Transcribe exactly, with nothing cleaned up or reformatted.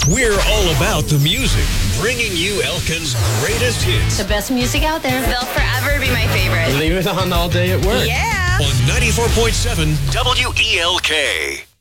We're all about the music, bringing you Elkin's greatest hits. The best music out there. They'll forever be my favorite. Leave it on all day at work. Yeah. On ninety-four point seven W E L K.